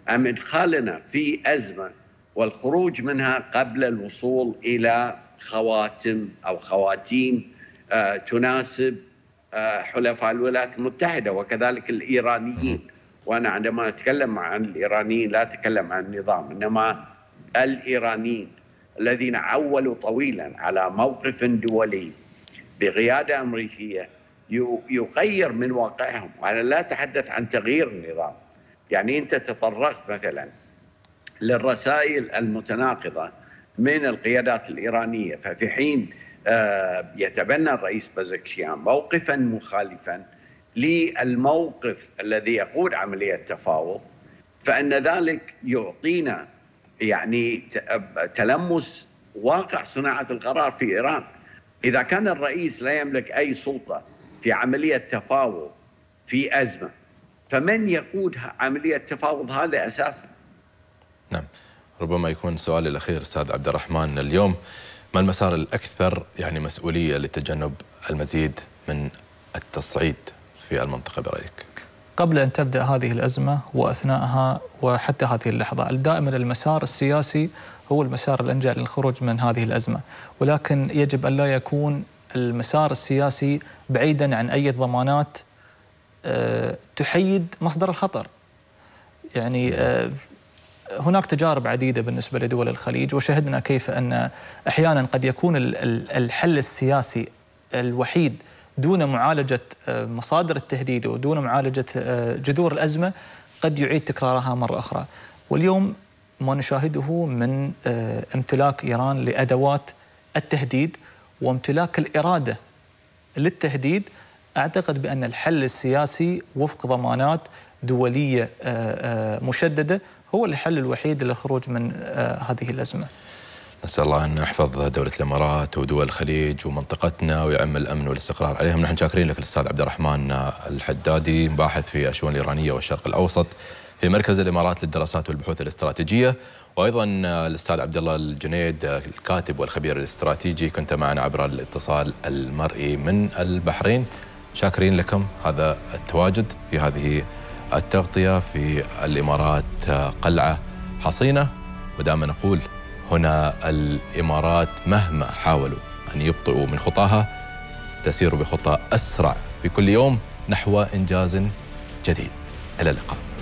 أم إدخالنا في أزمة والخروج منها قبل الوصول إلى خواتم أو خواتيم تناسب حلفاء الولايات المتحدة وكذلك الإيرانيين. وأنا عندما أتكلم عن الإيرانيين لا أتكلم عن النظام، إنما الإيرانيين الذين عولوا طويلا على موقف دولي بقيادة أمريكية يغير من واقعهم. وأنا لا أتحدث عن تغيير النظام، يعني أنت تطرقت مثلا للرسائل المتناقضة من القيادات الإيرانية، ففي حين يتبنى الرئيس بازكشيان موقفا مخالفا للموقف الذي يقود عملية تفاوض، فإن ذلك يعطينا يعني تلمس واقع صناعة القرار في إيران. إذا كان الرئيس لا يملك أي سلطة في عملية تفاوض في أزمة، فمن يقود عملية تفاوض هذا أساسا؟ نعم، ربما يكون سؤالي الأخير أستاذ عبد الرحمن اليوم، ما المسار الأكثر يعني مسؤولية لتجنب المزيد من التصعيد في المنطقة برأيك؟ قبل أن تبدأ هذه الأزمة وأثناءها وحتى هذه اللحظة، دائما المسار السياسي هو المسار الأنجع للخروج من هذه الأزمة، ولكن يجب أن لا يكون المسار السياسي بعيدا عن أي ضمانات تحيد مصدر الخطر. يعني هناك تجارب عديدة بالنسبة لدول الخليج، وشهدنا كيف أن أحيانا قد يكون الحل السياسي الوحيد دون معالجة مصادر التهديد ودون معالجة جذور الأزمة قد يعيد تكرارها مرة أخرى. واليوم ما نشاهده من امتلاك إيران لأدوات التهديد وامتلاك الإرادة للتهديد، أعتقد بأن الحل السياسي وفق ضمانات دولية مشددة هو الحل الوحيد للخروج من هذه الأزمة. نسأل الله أن يحفظ دولة الإمارات ودول الخليج ومنطقتنا ويعم الأمن والاستقرار عليهم. نحن شاكرين لك الأستاذ عبد الرحمن الحدادي، باحث في الشؤون الإيرانية والشرق الأوسط في مركز الإمارات للدراسات والبحوث الاستراتيجية، وأيضا الأستاذ عبد الله الجنيد الكاتب والخبير الاستراتيجي، كنت معنا عبر الاتصال المرئي من البحرين. شاكرين لكم هذا التواجد في هذه التغطية في الإمارات، قلعة حصينة، ودائما نقول هنا الإمارات مهما حاولوا أن يبطئوا من خطاها تسير بخطى أسرع في كل يوم نحو إنجاز جديد. إلى اللقاء.